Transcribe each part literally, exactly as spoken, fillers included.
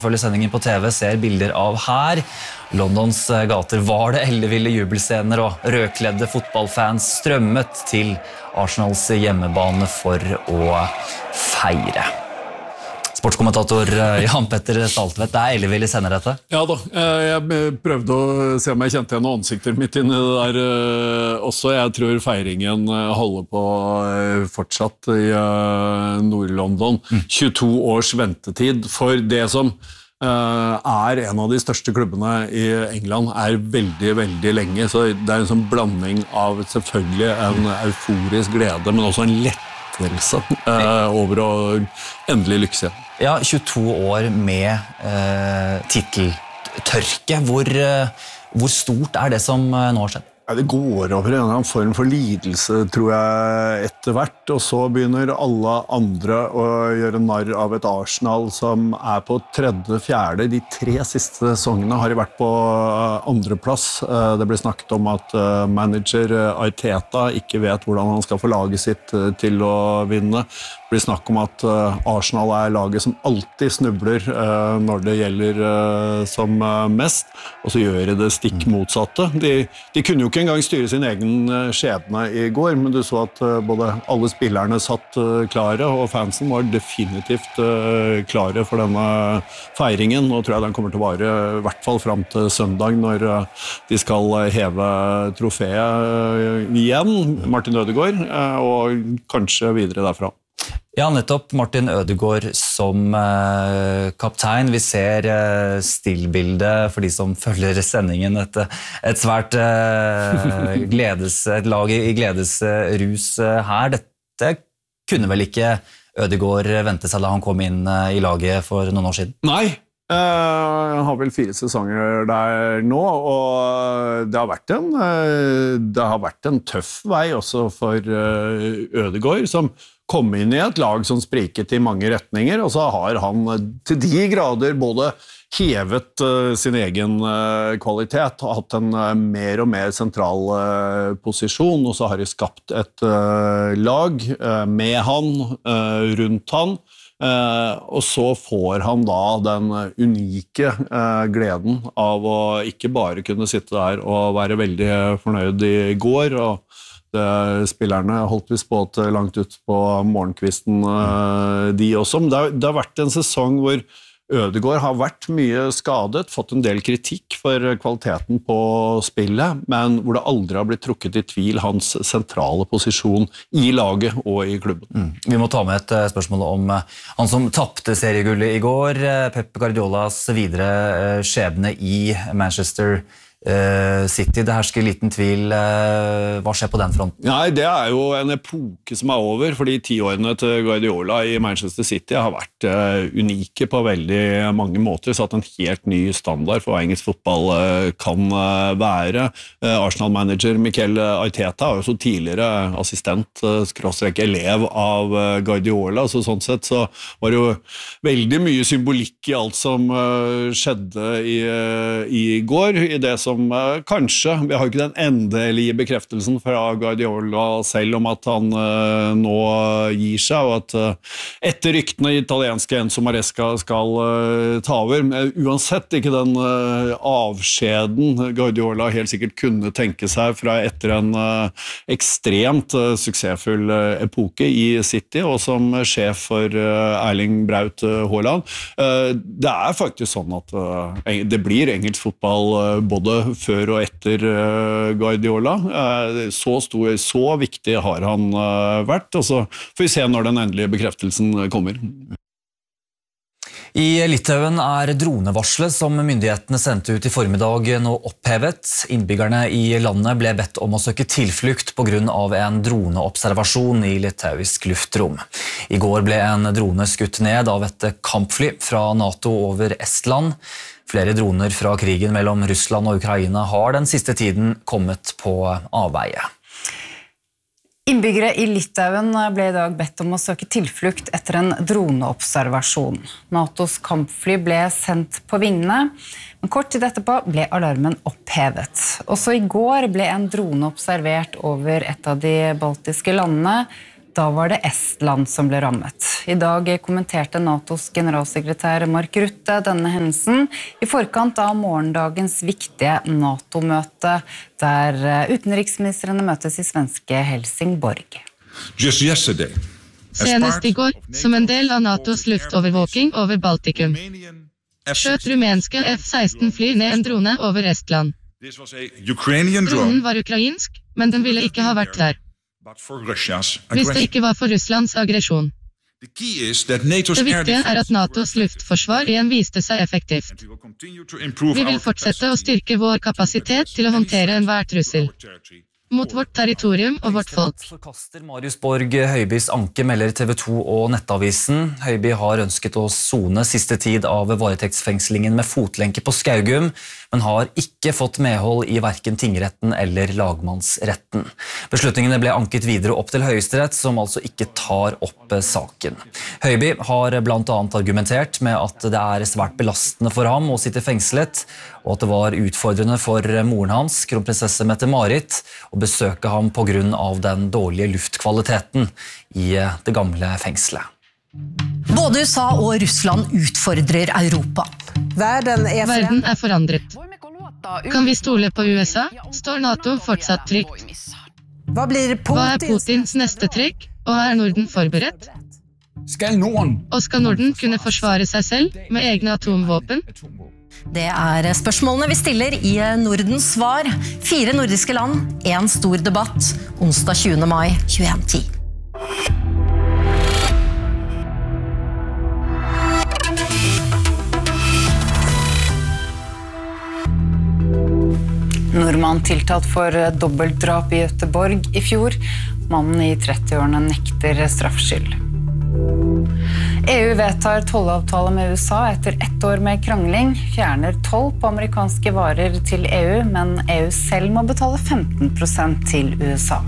Følger sendingen på T V, ser bilder av her. Londons gater var det elleville jubelscener og rødkledde fotballfans strømmet til Arsenals hjemmebane for å feire. Sportskommentator Jan Petter Saltvedt, det er elleville scener dette? Ja da, jeg prøvde å se om jeg kjente igjen ansikter mitt inn i det der også. Jeg tror feiringen holder på fortsatt i Nord-London. tjueto års ventetid for det som er en av de største klubbene i England, er veldig, veldig lenge. Så det er en sånn blanding av selvfølgelig en euforisk glede, men også en lettelse over å endelig lykkes igjen. Ja, tjueto år med eh, titeltørke. Hvor, hvor stort er det som nå har skjedd? Ja, det går over en eller annen form for lidelse, tror jeg, etter hvert, og så begynner alle andre å gjøre narr av et Arsenal som er på tredje, fjerde. De tre siste sesongene har de vært på andreplass. Det ble snakket om at manager Arteta ikke vet hvordan han skal få laget sitt til å vinne. Det blir snakk om at Arsenal er laget som alltid snubler når det gjelder som mest, og så gjør de det stikk motsatte. De, de kunne jo ikke engang styre sin egen skjebne i går, men du så at både alle spillerne satt klare, og fansen var definitivt klare for denne feiringen, og tror jeg den kommer til å vare i hvert fall frem til søndag, når de skal heve trofeet igjen, Martin Ødegaard, og kanskje videre derfra. Ja, nettopp Martin Ødegaard som eh, kaptein. Vi ser eh, stillbildet for de som følger sendingen. Et, et svært eh, gledes, et lag i gledesrus eh, her. Dette kunne vel ikke Ødegaard vente seg da han kom inn eh, i laget for noen år siden? Nei! Jeg har vel fire sesonger der nå, og det har vært en, det har vært en tøff vei også for Ødegaard, som kom inn i et lag som spriket i mange retninger, og så har han til de grader både hevet uh, sin egen uh, kvalitet, har hatt en uh, mer og mer sentral uh, posisjon, og så har de skapt et uh, lag uh, med han, uh, rundt han, uh, og så får han da den unike uh, gleden av å ikke bare kunne sitte der og være veldig fornøyd i går, og det, spillerne holdt visst på til langt ut på morgenkvisten, de også. Men det har, det har vært en sesong hvor Ødegaard har vært mye skadet, fått en del kritikk for kvaliteten på spillet, men hvor det aldri har blitt trukket i tvil hans sentrale posisjon i laget og i klubben. Mm. Vi må ta med et spørsmål om han som tappte seriegullet i går, Pep Guardiolas videre skjebne i Manchester City. Det hersker liten tvil. Hva skjer på den fronten? Nei, det er jo en epoke som er over, fordi tiårene til Guardiola i Manchester City har vært uh, unike på veldig mange måter, satt en helt ny standard for hva engelsk fotball uh, kan uh, være. Uh, Arsenal-manager Mikel Arteta er jo så tidligere assistent, uh, skråstrek elev av uh, Guardiola, så sånn sett så var det jo veldig mye symbolikk i alt som uh, skjedde i, uh, i går, i det som som uh, kanskje, vi har ikke den endelige bekreftelsen fra Guardiola selv om at han uh, nå gir seg, og at uh, etter ryktene italienske Enzo Maresca skal uh, ta over, men uansett ikke den uh, avskjeden Guardiola helt sikkert kunne tenke seg fra etter en uh, ekstremt uh, suksessfull uh, epoke i City, og som sjef for uh, Erling Braut uh, Haaland. Uh, det er faktisk sånn at uh, det blir engelsk fotball uh, både før og etter uh, Guardiola. Uh, så stor, så viktig har han uh, vært, og så får vi se når den endelige bekreftelsen kommer. I Litauen er dronevarslet som myndighetene sendte ut i formiddag nå opphevet. Innbyggerne i landet ble bedt om å søke tilflukt på grunn av en droneobservasjon i litauisk luftrom. I går ble en drone skutt ned av et kampfly fra NATO over Estland. Flere droner fra krigen mellom Russland og Ukraina har den siste tiden kommet på avveie. Innbyggere i Litauen ble i dag bedt om å søke tilflukt etter en droneobservasjon. NATOs kampfly ble sendt på vingene, men kort tid etterpå ble alarmen opphevet. Også i går ble en drone observert over et av de baltiske landene. Da var det Estland som ble rammet. I dag kommenterte NATOs generalsekretær Mark Rutte denne hendelsen i forkant av morgendagens viktige NATO-møte, der utenriksministrene møtes i svenske Helsingborg. Just yesterday, Senest i går, som en del av NATOs luftovervåking over Baltikum, skjøt rumenske F seksten fly ned en drone over Estland. Dronen var ukrainsk, men den ville ikke ha vært der. Hvis det ikke var for Russlands aggresjon. Det viktige er at NATOs luftforsvar igjen viste seg effektivt. Vi vil fortsette å styrke vår kapasitet til å håndtere enhver trussel. Mot vårt territorium og vårt folk. Forkaster Marius Borg Høibys anke, melder T V to og Nettavisen. Høiby har ønsket å sone siste tid av varetektsfengslingen med fotlenke på Skaugum, men har ikke fått medhold i hverken tingretten eller lagmannsretten. Beslutningene ble anket videre opp til Høyesterett, som altså ikke tar opp saken. Høiby har blant annet argumentert med at det er svært belastende for ham å sitte fengslet, og at det var utfordrende for moren hans, kronprinsesse Mette-Marit, å besøke ham på grunn av den dårlige luftkvaliteten i det gamle fengselet. Både U S A og Russland utfordrer Europa. Verden er, Verden er forandret. Kan vi stole på U S A? Står NATO fortsatt trygt? Hva blir Putins, Hva er Putins neste trekk? Og er Norden forberedt? Skal Norden? Og skal Norden kunne forsvare seg selv med egne atomvåpen? Det er spørsmålene vi stiller i Nordens svar. Fire nordiske land, en stor debatt, onsdag tjuende mai tjueen ti. Nordmann tiltalt for dobbeltdrap i Göteborg i fjor. Mannen i trettiårene nekter straffskyld. E U vedtar tollavtale med U S A etter ett år med krangling, fjerner toll på amerikanske varer til E U, men E U selv må betale femten prosent til U S A.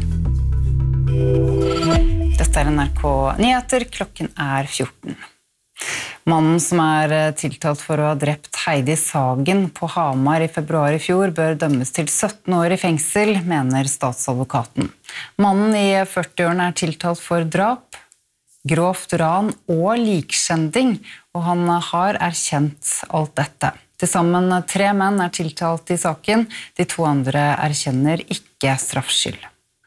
Dette er N R K Nyheter, klokken er fjorten. Mannen som er tiltalt for å ha drept Heidi Sagen på Hamar i februar i fjor bør dømmes til sytten år i fengsel, mener statsadvokaten. Mannen i førtiårene er tiltalt for drap, grovt ran og likskjending, og han har erkjent alt dette. Til sammen tre menn er tiltalt i saken, de to andre erkjenner ikke straffskyld.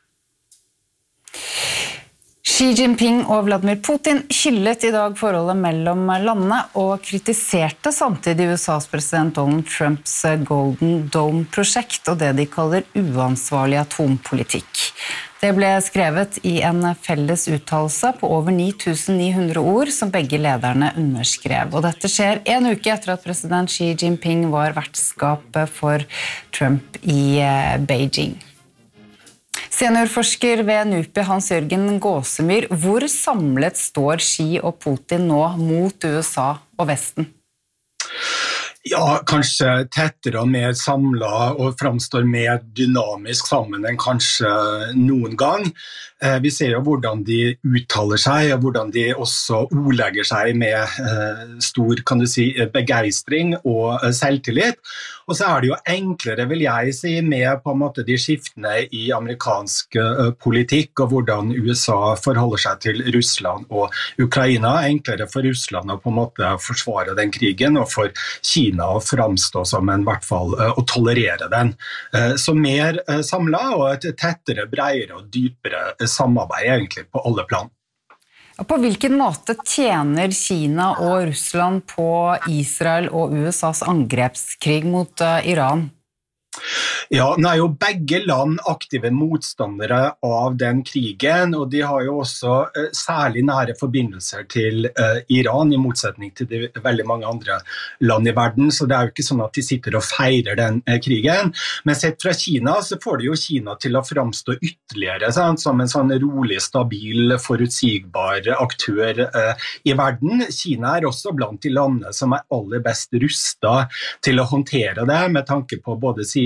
Xi Jinping og Vladimir Putin hyllet i dag forholdet mellom landene og kritiserte samtidig U S A's president Donald Trumps Golden Dome-prosjekt og det de kaller uansvarlig atompolitikk. Det ble skrevet i en felles uttalelse på over ni tusen ni hundre ord som begge lederne underskrev. Og dette skjer en uke etter at president Xi Jinping var vertskap for Trump i Beijing. Seniorforsker ved NUPI Hans-Jørgen Gåsemyr, hvor samlet står Xi og Putin nå mot U S A og Vesten? Ja, kanskje tettere og mer samlet og fremstår mer dynamisk sammen enn kanskje noen gang. Vi ser jo hvordan de uttaler seg, og hvordan de også ordlegger seg med stor, kan du si, begeistring og selvtillit. Og så er det jo enklere, vil jeg si, med på en måte de skiftene i amerikansk politikk, og hvordan U S A forholder seg til Russland og Ukraina. Enklere for Russland å på en måte forsvare den krigen, og for Kina å framstå som en, i hvert fall, å tolerere den. Så mer samlet og et tettere, bredere og dypere samarbeid egentlig på alle plan. På hvilken måte tjener Kina og Russland på Israel og U S A's angrepskrig mot Iran? Ja, nå er jo begge land aktive motstandere av den krigen, og de har jo også eh, særlig nære forbindelser til eh, Iran, i motsetning til de, veldig mange andre land i verden, så det er jo ikke sånn at de sitter og feirer den eh, krigen. Men sett fra Kina, så får de jo Kina til å framstå ytterligere, sant? Som en sånn rolig, stabil, forutsigbar aktør eh, i verden. Kina er også blant de landene som er aller best rustet til å håndtere det, med tanke på både si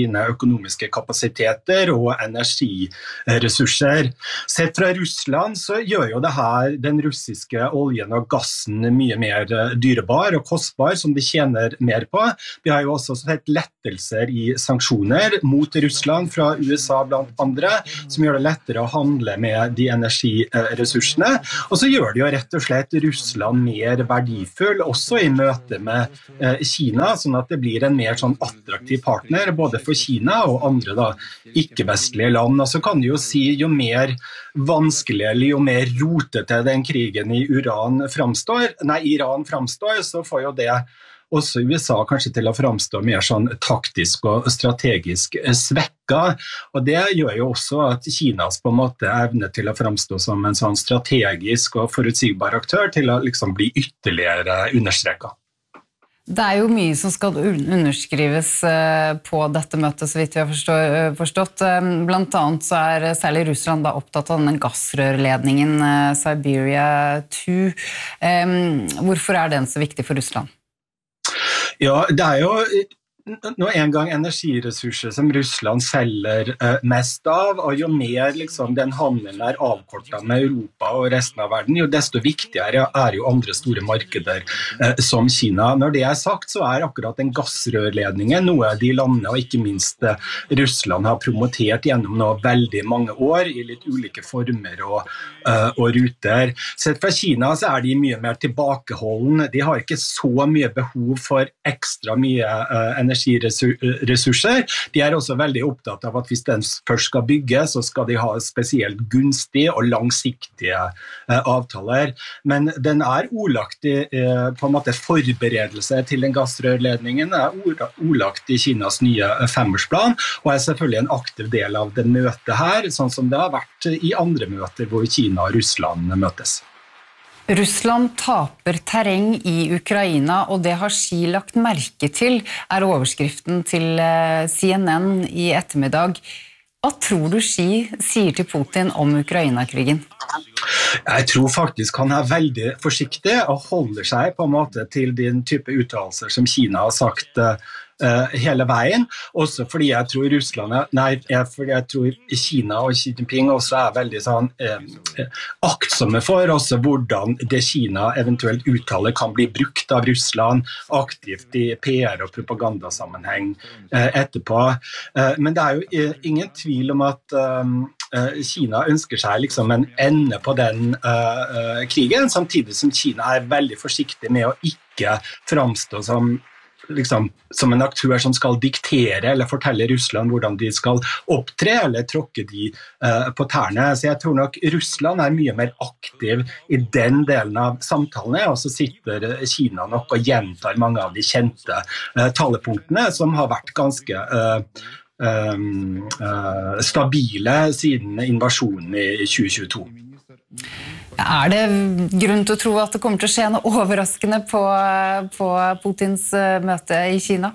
sine økonomiske kapasiteter og energiressurser. Sett fra Russland så gjør jo det her den russiske oljen og gassen mye mer dyrebar og kostbar, som de tjener mer på. Vi har jo også sett lettelser i sanksjoner mot Russland fra U S A blant andre, som gjør det lettere å handle med de energiressursene. Og så gjør det jo rett og slett Russland mer verdifull, også i møte med Kina, sånn at det blir en mer sånn attraktiv partner, både for Kina og andre da, ikke-vestlige land. Og så kan du jo si, jo mer vanskelig eller jo mer rotete den krigen i Iran framstår, nei, Iran framstår, så får jo det også U S A kanskje til å framstå mer sånn taktisk og strategisk svekka, og det gjør jo også at Kinas på en måte evne til å framstå som en sånn strategisk og forutsigbar aktør til å liksom bli ytterligere understreket. Det er jo mye som skal underskrives på dette møtet, så vidt vi har forstått. Blant annet så er særlig Russland da opptatt av denne gassrørledningen Siberia to. Hvorfor er den så viktig for Russland? Ja, det er jo nå en gang energiressurser som Russland selger eh, mest av, og jo mer liksom, den handelen er avkortet med Europa og resten av verden, jo desto viktigere er jo andre store markeder eh, som Kina. Når det er sagt, så er akkurat den gassrørledningen noe de landene, og ikke minst eh, Russland, har promotert gjennom nå veldig mange år i litt ulike former og, eh, og ruter. Sett fra Kina så er de mye mer tilbakeholden. De har ikke så mye behov for ekstra mye eh, energi energiressurser. De er også veldig opptatt av at hvis den først skal bygge, så skal de ha spesielt gunstige og langsiktige eh, avtaler. Men den er ordlagt i eh, på en måte forberedelse til den gassrørledningen, er ordlagt i Kinas nye femårsplan, og er selvfølgelig en aktiv del av det møtet her, sånn som det har vært i andre møter hvor Kina og Russland møtes. Russland taper terreng i Ukraina, og det har Xi lagt merke til, er overskriften til C N N i ettermiddag. Hva tror du Xi sier til Putin om Ukraina-krigen? Jeg tror faktisk han er veldig forsiktig og holder seg på en måte til den type uttalelser som Kina har sagt uh, hele veien, også fordi jeg tror Russland er, nei, jeg, fordi jeg tror Kina og Xi Jinping også er veldig sånn uh, aktsomme for også hvordan det Kina eventuelt uttaler kan bli brukt av Russland aktivt i P R og propagandasammenheng uh, etterpå. Uh, men det er jo uh, ingen tvil om at um, Kina ønsker seg liksom en ende på den uh, krigen, samtidig som Kina er veldig forsiktig med å ikke framstå som, liksom, som en aktør som skal diktere eller fortelle Russland hvordan de skal opptre eller tråkke de uh, på tærne. Så jeg tror nok Russland er mye mer aktiv i den delen av samtalene, og så sitter Kina nok og gjentar mange av de kjente uh, talepunktene som har vært ganske uh, Um, uh, stabile siden invasjonen i tjue tjueto. Er det grunn til å tro at det kommer til å skje noe overraskende på, på Putins møte i Kina?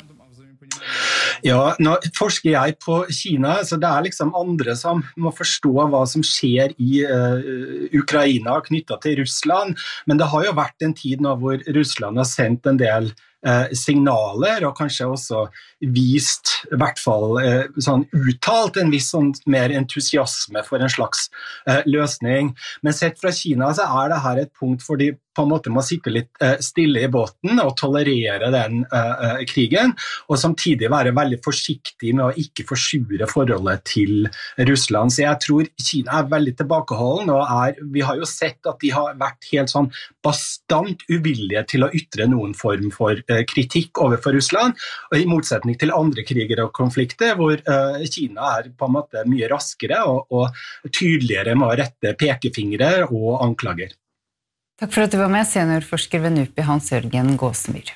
Ja, nå forsker jeg på Kina, så det er liksom andre som må forstå hva som skjer i uh, Ukraina knyttet til Russland, men det har jo vært en tid nå hvor Russland har sendt en del uh, signaler, og kanskje også vist, i hvert fall uh, sånn uttalt, en viss sånn mer entusiasme for en slags uh, løsning. Men sett fra Kina så er det her et punkt hvor de på en måte må sitte litt uh, stille i båten og tolerere den uh, uh, krigen, og samtidig være veldig forsiktig med å ikke forsure forholdet til Russland. Så jeg tror Kina er veldig tilbakeholden, og er, vi har jo sett at de har vært helt sånn bastant uvillige til å ytre noen form for uh, kritikk overfor Russland, og i motsetning til andre kriger og konflikter, hvor uh, Kina er på en måte mye raskere og, og tydeligere med å rette pekefingre og anklager. Takk for at du var med, seniorforsker ved NUPI, Hans-Jørgen Gåsemyr.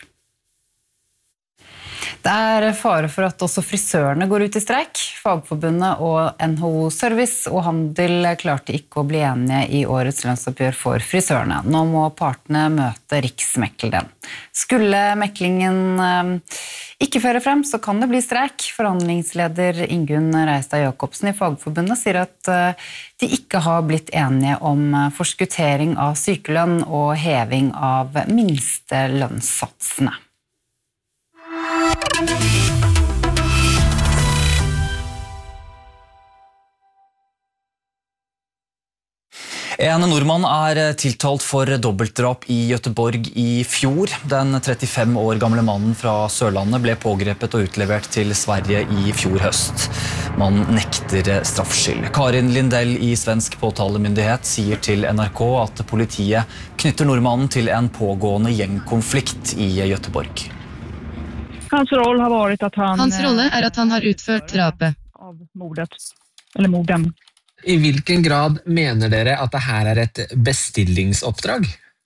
Det er fare for at også frisørene går ut i streik. Fagforbundet og N H O Service og Handel klarte ikke å bli enige i årets lønnsoppgjør for frisørene. Nå må partene møte Riksmekleren. Skulle meklingen ikke føre frem, så kan det bli streik. Forhandlingsleder Ingunn Reistad Jacobsen i Fagforbundet sier at de ikke har blitt enige om forskuttering av sykelønn og heving av minste lønnssatsene. En nordmann er tiltalt for dobbeltdrap i Göteborg i fjor. Den trettifem år gamle mannen fra Sørlandet ble pågrepet og utlevert til Sverige i fjor høst. Man nekter straffskyld. Karin Lindell i svensk påtalemyndighet sier til N R K at politiet knytter nordmannen til en pågående gjengkonflikt i Göteborg. Hans roll har varit att han Hans rolle er at han har utført drapet. av mordet eller morden. I hvilken grad mener dere at det her er et bestillingsoppdrag?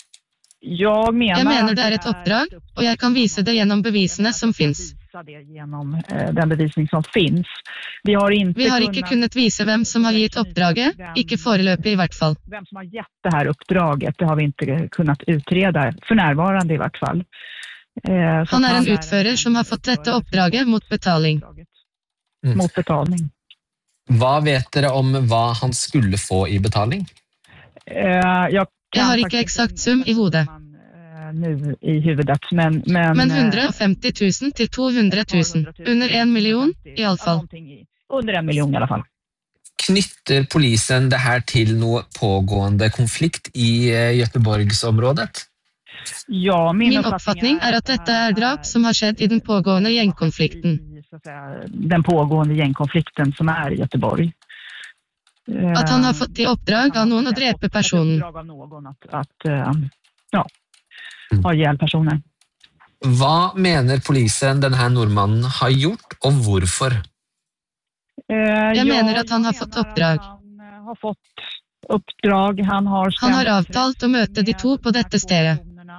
Jag menar, Jeg mener det er et oppdrag, og jeg kan vise det gjennom bevisene som finns. visa det genom eh, den bevisning som finns. Vi har inte Vi har ikke kunnat- kunnet vise hvem som har gitt oppdraget, ikke foreløpig i hvert fall. Vem som har gett det här uppdraget, det har vi inte kunnat utreda för närvarande i vart fall. Eh, så Han er en han utfører som har fått dette oppdraget mot betaling. Mm. Mot betalning. Hva vet dere om hva han skulle få i betaling? Eh, jag Jeg har kan ikke faktiskt eksakt sum i hodet, eh, nu i huvudet, men men men eh, hundre og femti tusen til to hundre tusen. Under en million, i alle fall. någonting i- Under en miljon i alla fall. Knytter polisen det her til noe pågående konflikt i eh, Göteborgsområdet? Ja, min, Min oppfatning er at dette er drap som har skjedd i den pågående gjengkonflikten. I, så att säga, den pågående gjengkonflikten som är i Göteborg. Eh, At han har fått i oppdrag av noen å drepe personen. Uppdrag av någon att, att eh, ja, ha ihjäl personer. Hva mener polisen denne nordmannen har gjort, og hvorfor? Eh, Jeg ja, mener at han har fått oppdrag. Han eh, har fått uppdrag. Han har, Han har stämt avtalt å møte de to på dette stedet.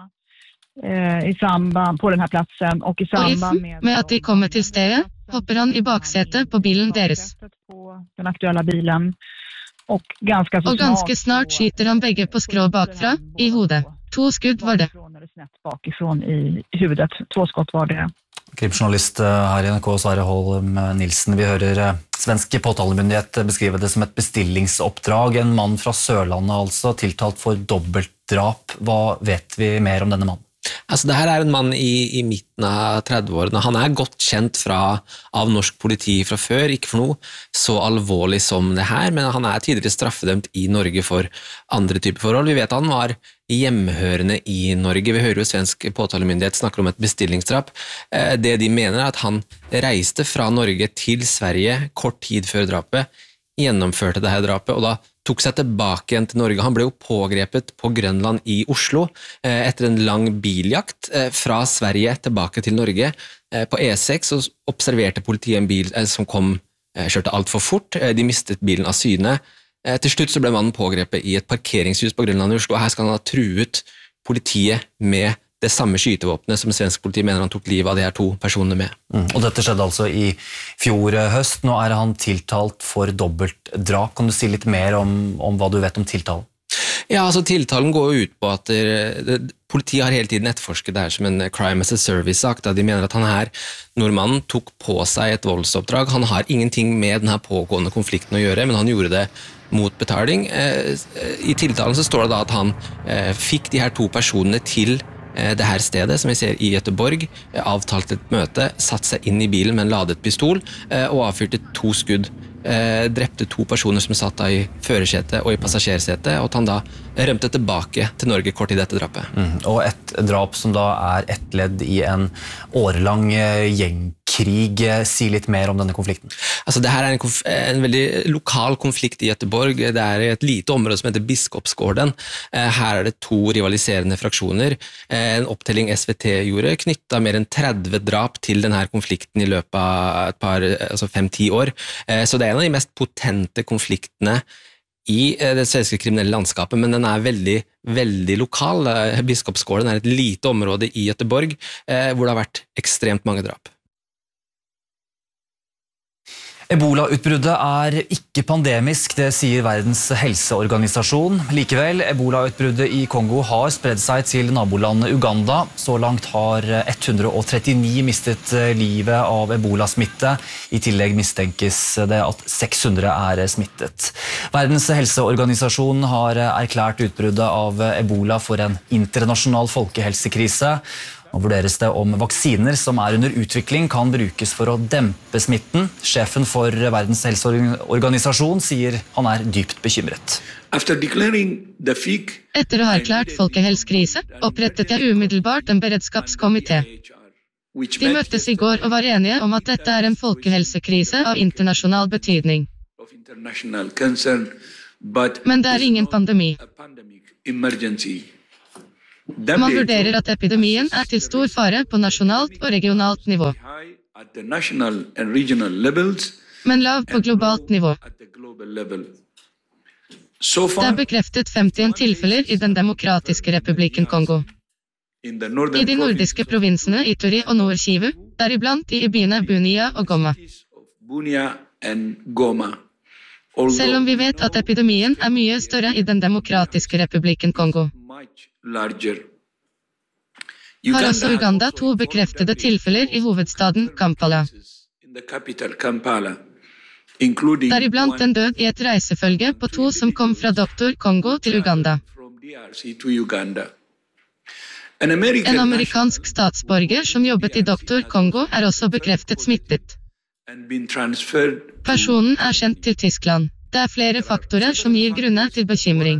eh, i samband på den här platsen och i Og samband i med at de kommer til stedet, hopper han i baksetet på bilen deres. på den aktuella bilen och ganska så Og ganske snart snart skyter han begge på skrå bakfra, i hodet. To skudd var det. Bakifrån eller snett bakifrån i huvudet. Två skott var det. Krimjournalist her i N R K, Sverre Holm Nilsen. Vi hører eh, svenske påtalemyndighet beskrive det som et bestillingsoppdrag. En mann fra Sørlandet altså, tiltalt for dobbeltdrap. Hva vet vi mer om denne mannen? Altså, det her er en mann i, i midten av trettiårene. Han er godt kjent fra, av norsk politi fra før, ikke for noe så alvorlig som det her, men han er tidligere straffedømt i Norge for andre typer forhold. Vi vet han var hjemhørende i Norge. Vi hører jo svensk påtalemyndighet snakker om et bestillingsdrap. Det de mener er at han reiste fra Norge til Sverige kort tid før drapet, gjennomførte det her drapet, og da tok seg tilbake igjen til Norge. Han ble jo pågrepet på Grønland i Oslo eh, etter en lang biljakt eh, fra Sverige tilbake til Norge. Eh, på E seks så observerte politiet en bil eh, som kom, eh, kjørte alt for fort. Eh, de mistet bilen av syne. Eh, til slutt så ble mannen pågrepet i et parkeringshus på Grønland i Oslo, og her skal han ha truet politiet med det samme skytevåpnet som svensk politi mener han tok livet av de her to personene med. Mm. Og dette skjedde altså i fjor høst. Nå er han tiltalt for dobbeltdrap. Kan du si litt mer om, om hva du vet om tiltalen? Ja, altså tiltalen går jo ut på at det, det, politiet har hele tiden etterforsket det her som en crime as a service-sak. De mener at han her, nordmannen, tok på seg et voldsoppdrag. Han har ingenting med denne pågående konflikten å gjøre, men han gjorde det mot betaling. I tiltalen så står det da at han fikk de her to personene til det her stedet, som vi ser i Göteborg, avtalt et møte, satt seg inn i bilen med en ladet pistol og avfyrte to skudd. Drepte to personer som satt da i førersetet og i passasjersetet, og at han da rømte tilbake til Norge kort i dette drapet. Mm. Og et drap som da er ett ledd i en årelang gjengkrig. Si litt mer om denne konflikten. Altså, det her er en, konf en veldig lokal konflikt i Göteborg. Det er et lite område som heter Biskopsgården. Her er det to rivaliserende fraksjoner. En opptelling S V T gjorde knyttet mer enn tretti drap til denne konflikten i løpet av et par, altså fem-ti år. Så det er en av de mest potente konfliktene i det svenske kriminelle landskapet, men den er veldig, veldig lokal. Biskopsgården er et lite område i Göteborg, hvor det har vært ekstremt mange drap. Ebola-utbruddet er ikke pandemisk, det sier Verdens helseorganisasjon. Likevel, ebola-utbruddet i Kongo har spredd seg til nabolandet Uganda. Så langt har ett hundre og trettini mistet livet av ebola-smitte. I tillegg mistenkes det at seks hundre er smittet. Verdens helseorganisasjon har erklært utbruddet av ebola for en internasjonal folkehelsekrise. Nå vurderes det om vaksiner som er under utvikling kan brukes for å dempe smitten. Sjefen for Verdens helseorganisasjon sier han er dypt bekymret. Etter å ha erklært folkehelsekrise, opprettet jeg umiddelbart en beredskapskomité. De møttes i går og var enige om at dette er en folkehelsekrise av internasjonal betydning. Men det er ingen pandemi. Man vurderer at epidemien er til stor fare på nasjonalt og regionalt nivå, men lav på globalt nivå. Det er bekreftet femtien tilfeller i den demokratiske republikken Kongo. I de nordiske provinsene Ituri og Nord-Kivu, deriblant i byene Bunia og Goma. Selv om vi vet at epidemien er mye større i den demokratiske republikken Kongo. Har også Uganda to bekreftede tilfeller i hovedstaden Kampala. Deriblant en død i et reisefølge på to som kom fra doktor Kongo til Uganda. En amerikansk statsborger som jobbet i doktor Kongo er også bekreftet smittet. Personen er sendt til Tyskland. Det er flere faktorer som gir grunner til bekymring.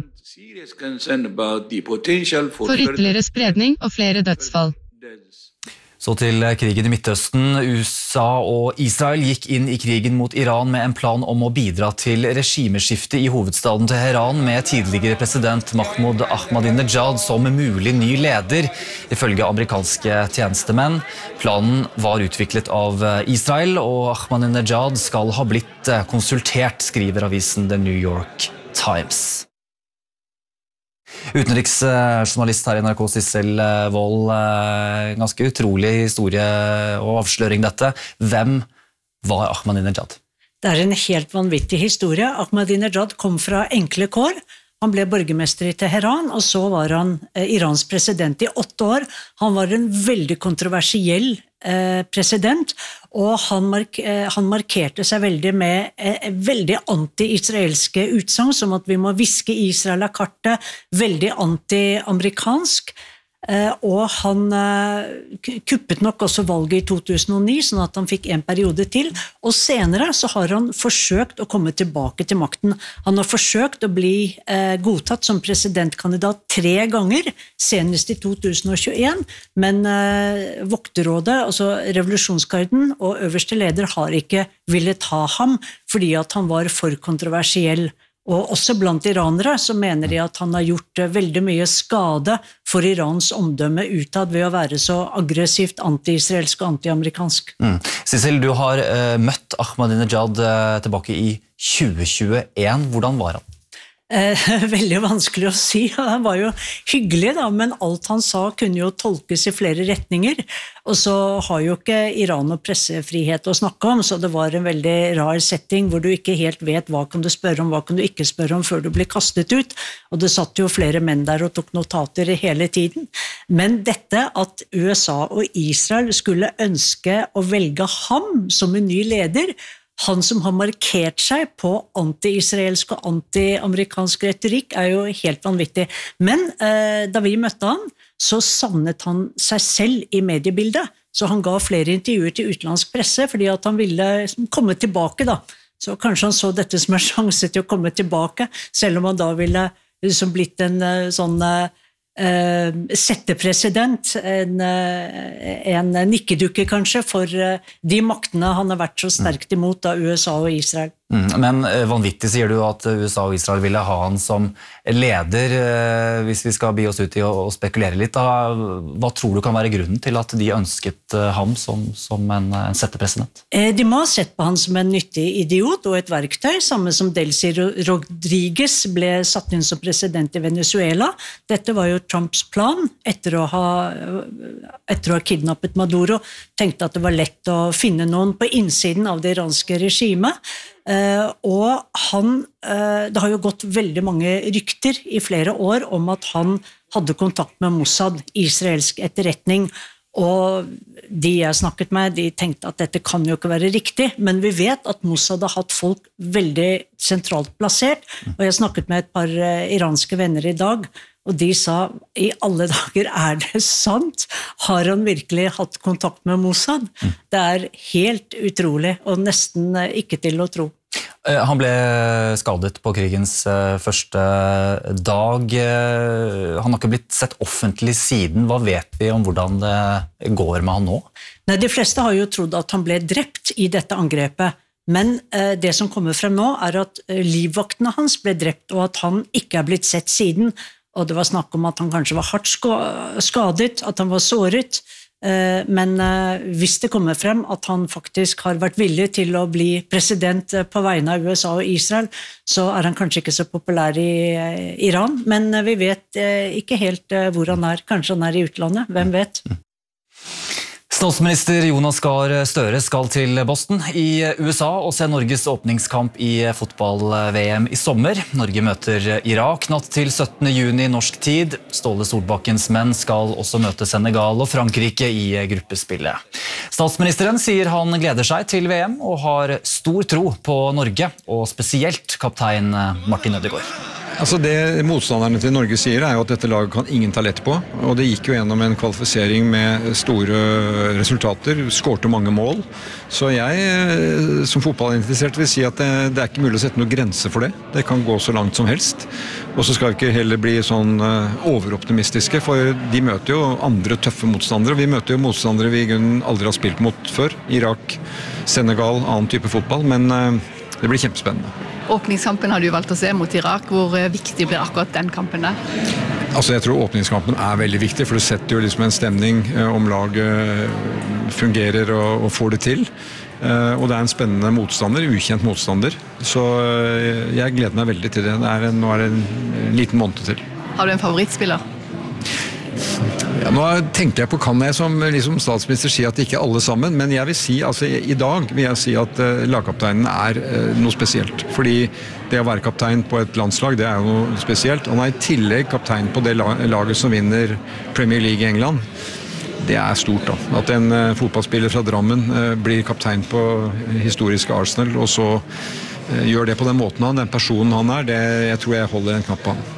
For ytterligere spredning og flere dødsfall. Så til krigen i Midtøsten. U S A og Israel gikk inn i krigen mot Iran med en plan om å bidra til regimeskifte i hovedstaden Teheran med tidligere president Mahmoud Ahmadinejad som mulig ny leder, ifølge amerikanske tjenestemenn. Planen var utviklet av Israel, og Ahmadinejad skal ha blitt konsultert, skriver avisen The New York Times. Utenriksjournalist her i N R K, Sissel Wold, ganske utrolig historie og avsløring dette. Hvem var Ahmadinejad? Det er en helt vanvittig historie. Ahmadinejad kom fra enkle kår. Han ble borgermester i Teheran, og så var han Irans president i åtte år. Han var en veldig kontroversiell eh, president, og han, mark han markerte seg veldig med eh, veldig anti-israelske utsagn, som at vi må viske Israel av kartet, veldig anti-amerikansk. Og han kuppet nok også valget i to tusen og ni, sånn at han fikk en periode til, og senere så har han forsøkt å komme tilbake til makten. Han har forsøkt å bli godtatt som presidentkandidat tre ganger, senest i to tusen og tjueen, men vokterrådet, altså revolusjonsgarden og øverste leder har ikke villet ha ham, fordi at han var for kontroversiell. Og også blant iranere så mener de at han har gjort veldig mye skade for Irans omdømme utad ved å være så aggressivt anti-israelsk og anti-amerikansk. Mm. Sissel, du har uh, møtt Ahmadinejad uh, tilbake i tjue tjueen. Hvordan var han? Eh, veldig vanskelig å si. Han var jo hyggelig da, men alt han sa kunne jo tolkes i flere retninger. Og så har jo ikke Iran og pressefrihet å snakke om, så det var en veldig rar setting hvor du ikke helt vet hva kan du spørre om, hva kan du ikke spørre om før du blir kastet ut. Og det satt jo flere menn der og tok notater hele tiden. Men dette at U S A og Israel skulle ønske å velge ham som en ny leder, han som har markert seg på anti-israelsk og anti-amerikansk retorikk, er jo helt vanvittig. Men eh, da vi møtte han, så savnet han seg selv i mediebildet. Så han ga flere intervjuer til utenlandsk presse, fordi at han ville komme tilbake da. Så kanskje han så dette som en sjanse til å komme tilbake, selv om han da ville liksom blitt en sånn Uh, settepresident, en, uh, en nikkedukke kanskje for uh, de maktene han har vært så sterkt imot av U S A og Israel. Mm, men uh, vanvittig sier du at U S A og Israel ville ha han som leder, uh, hvis vi skal bi oss ut i å, å spekulere litt. Da, hva tror du kan være grunnen til at de ønsket uh, ham som, som en, en settepresident? Uh, de må ha sett på han som en nyttig idiot og et verktøy, samme som Delcy Rodriguez ble satt inn som president i Venezuela. Dette var jo Trumps plan etter å ha, etter å ha kidnappet Maduro, tenkte at det var lett å finne noen på innsiden av det iranske regimet. Uh, og han, uh, det har jo gått veldig mange rykter i flere år om at han hadde kontakt med Mossad, israelsk etterretning, og de jeg snakket med, de tenkte at dette kan jo ikke være riktig, men vi vet at Mossad har hatt folk veldig sentralt plassert, og jeg snakket med et par uh, iranske venner i dag, Og de sa, i alle dager, er det sant? Har han virkelig hatt kontakt med Mossad? Mm. Det er helt utrolig, og nesten ikke til å tro. Han ble skadet på krigens første dag. Han har ikke blitt sett offentlig siden. Hva vet vi om hvordan det går med han nå? Nei, de fleste har jo trodd at han ble drept i dette angrepet. Men eh, det som kommer frem nå er at livvaktene hans ble drept, og at han ikke er blitt sett siden. Og det var snakk om at han kanskje var hardt skadet, at han var såret. Men hvis det kommer frem at han faktisk har vært villig til å bli president på vegne av U S A og Israel, så er han kanskje ikke så populær i Iran, men vi vet ikke helt hvor han er. Kanskje han er i utlandet, hvem vet? Statsminister Jonas Gahr Støre skal til Boston i U S A og se Norges åpningskamp i fotball-V M i sommer. Norge møter Irak natt til syttende juni norsk tid. Ståle Solbakkens menn skal også møte Senegal og Frankrike i gruppespillet. Statsministeren sier han gleder seg til V M og har stor tro på Norge, og spesielt kaptein Martin Ødegaard. Altså det motstanderne til Norge sier er jo at dette laget kan ingen ta lett på, og det gikk jo gjennom en kvalifisering med store resultater, skårte mange mål, så jeg som fotballinteressert vil si at det, det er ikke mulig å sette noen grense for det. Det kan gå så langt som helst, og så skal vi ikke heller bli sånn overoptimistiske, for de møter jo andre tøffe motstandere. Vi møter jo motstandere vi aldri har spilt mot før, Irak, Senegal, annen type fotball, men det blir kjempespennende. Åpningskampen har du valgt å se mot Irak. Hvor viktig blir akkurat den kampen der? Altså jeg tror åpningskampen er veldig viktig, for det setter jo liksom en stemning om laget fungerer og, og får det til. Og det er en spennende motstander, ukjent motstander. Så jeg gleder meg veldig til det. det er en, nå er det en liten måned til. Har du en favorittspiller? Ja, nå tenker jeg på, kan jeg som liksom statsminister si at ikke alle sammen, men jeg vil si, altså i dag vil jeg si at uh, lagkapteinen er uh, noe spesielt, fordi det å være kaptein på et landslag, det er jo noe spesielt. Han er i tillegg kaptein på det laget som vinner Premier League i England. Det er stort da, at en uh, fotballspiller fra Drammen uh, blir kaptein på historiske Arsenal, og så uh, gjør det på den måten han, den personen han er, det, jeg tror jeg holder en knapp på han.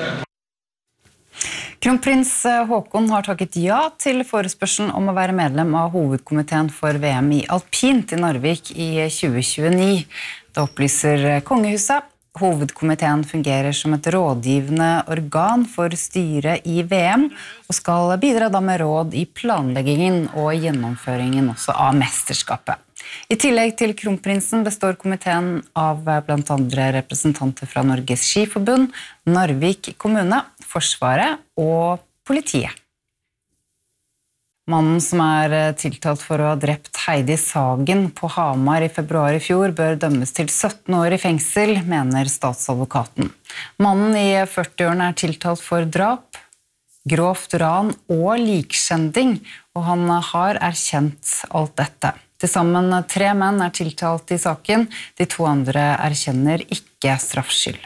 Kronprins Haakon har takket ja til forespørselen om å være medlem av hovedkomiteen for V M i alpint i Narvik i tjue tjueni. Det opplyser kongehuset. Hovedkomiteen fungerer som et rådgivende organ for styret i V M, og skal bidra da med råd i planleggingen og gjennomføringen også av mesterskapet. I tillegg til kronprinsen består komiteen av blant andre representanter fra Norges Skiforbund, Narvik kommune, Forsvaret og politiet. Mannen som er tiltalt for å ha drept Heidi Sagen på Hamar i februar i fjor bør dømmes til sytten år i fengsel, mener statsadvokaten. Mannen i førtiårene er tiltalt for drap, grovt ran og likskjending, og han har erkjent alt dette. Til sammen tre menn er tiltalt i saken, de to andre erkjenner ikke straffskyld.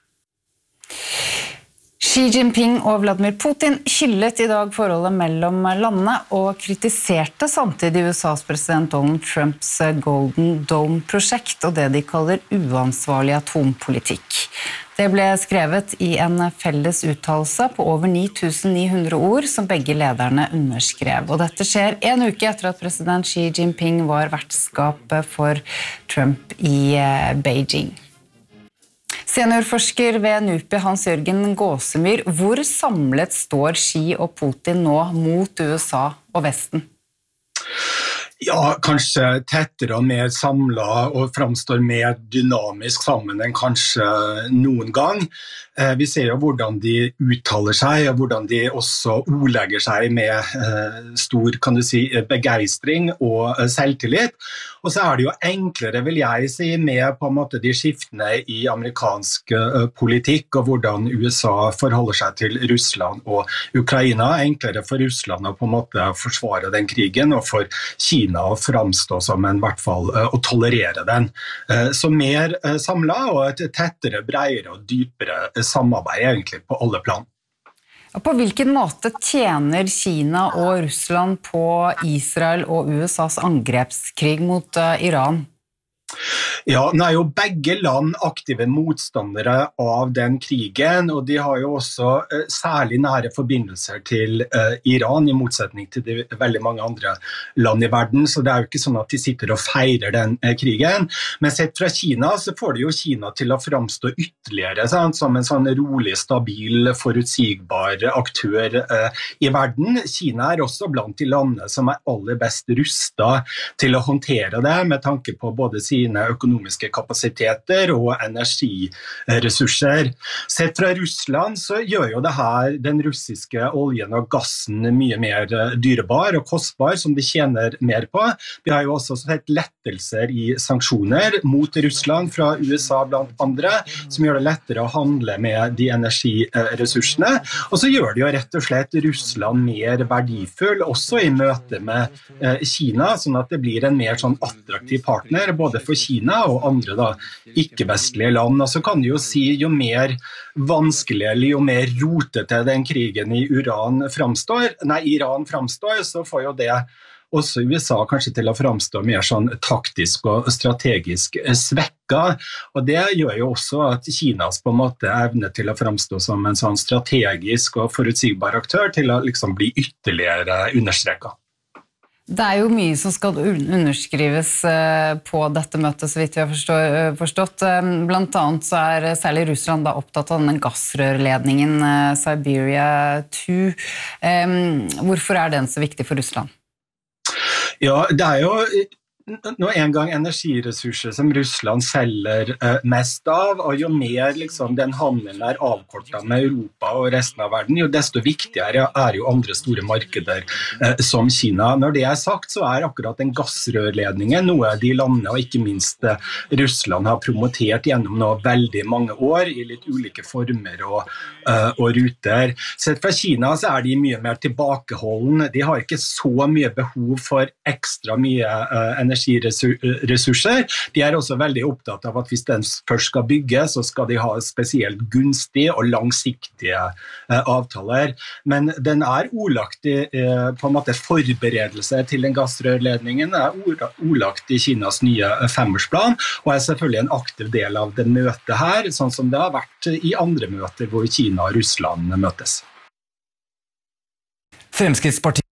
Xi Jinping og Vladimir Putin hyllet i dag forholdet mellom landene og kritiserte samtidig U S A's president Donald Trumps Golden Dome-prosjekt og det de kaller uansvarlig atompolitikk. Det ble skrevet i en felles uttalelse på over ni tusen ni hundre ord som begge lederne underskrev. Og dette skjer en uke etter at president Xi Jinping var vertskap for Trump i Beijing. Seniorforsker ved NUPI Hans-Jørgen Gåsemyr, hvor samlet står Xi og Putin nå mot U S A og Vesten? Ja, kanskje tettere og mer samlet og framstår mer dynamisk sammen enn kanskje noen gang. Vi ser jo hvordan de uttaler seg, og hvordan de også ordlegger seg med stor, kan du si, begeistring og selvtillit. Og så er det jo enklere, vil jeg si, med på en måte de skiftene i amerikansk politikk, og hvordan U S A forholder seg til Russland og Ukraina. Enklere for Russland å på en måte forsvare den krigen, og for Kina å framstå som en, i hvert fall, å tolerere den. Så mer samlet, og et tettere, bredere og dypere samarbeid egentlig på alle plan. På hvilken måte tjener Kina og Russland på Israel og U S A's angrepskrig mot Iran? Ja, nå er jo begge land aktive motstandere av den krigen, og de har jo også uh, særlig nære forbindelser til uh, Iran, i motsetning til de, veldig mange andre land i verden, så det er jo ikke sånn at de sitter og feirer den uh, krigen. Men sett fra Kina så får det jo Kina til å framstå ytterligere sant? Som en sånn rolig, stabil, forutsigbar aktør uh, i verden. Kina er også blant de landene som er aller best rustet til å håndtere det, med tanke på både sine økonomiske økonomiske kapasiteter og energiressurser. Sett fra Russland så gjør jo det her den russiske oljen og gassen mye mer dyrebar og kostbar, som de tjener mer på. Vi har jo også sett lettelser i sanksjoner mot Russland fra U S A blant andre, som gjør det lettere å handle med de energiressursene. Og så gjør det jo rett og slett Russland mer verdifull, også i møte med Kina, sånn at det blir en mer sånn attraktiv partner, både for Kina og andre da, ikke-vestlige land. Og så kan du jo si, jo mer vanskelig eller jo mer rotete den krigen i Iran framstår, nei, Iran framstår, så får jo det også U S A kanskje til å framstå mer sånn taktisk og strategisk svekka, og det gjør jo også at Kinas på en måte evne til å framstå som en sånn strategisk og forutsigbar aktør til å liksom bli ytterligere understreket. Det er jo mye som skal underskrives på dette møtet, så vidt vi har forstått. Blant annet så er særlig Russland da opptatt av denne gassrørledningen Siberia to. Hvorfor er den så viktig for Russland? Ja, det er jo nå en gang energiressurser som Russland selger uh, mest av, og jo mer liksom, den handelen er avkortet med Europa og resten av verden, jo desto viktigere er jo andre store markeder uh, som Kina. Når det er sagt, så er akkurat den gassrørledningen noe de landene, og ikke minst uh, Russland, har promotert gjennom nå veldig mange år i litt ulike former og, uh, og ruter. Sett fra Kina så er de mye mer tilbakeholden. De har ikke så mye behov for ekstra mye uh, energi energiressurser. De er også veldig opptatt av at hvis den først skal bygges, så skal de ha spesielt gunstige og langsiktige eh, avtaler. Men den er ordlagt i eh, på en måte forberedelse til den gassrørledningen, er ordlagt i Kinas nye femårsplan, og er selvfølgelig en aktiv del av det møtet her, sånn som det har vært i andre møter hvor Kina og Russland møtes. Fremskrittspartiet